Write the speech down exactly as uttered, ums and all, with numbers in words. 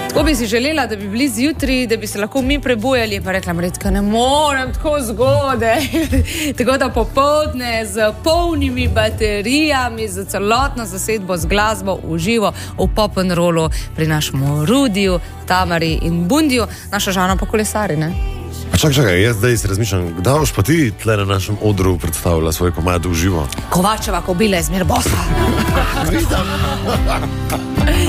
Ko bi si želela, da bi bili zjutraj, da bi se lahko mi prebujali, pa rekla, Marjetka, ne morem tako zgodaj. Tako da popoldne z polnimi baterijami, z celotno zasedbo, z glasbo v živo v pop and rollu pri našemu Rudiju, Tamari in Bundiju, naša Žana pa kolesari, ne? Čakaj, čakaj, jaz zdaj si razmišljam, kdaj boš pa ti tle na našem odru predstavila svoj komad v živo? Kovačeva kobila je zmer bosa. Vidim.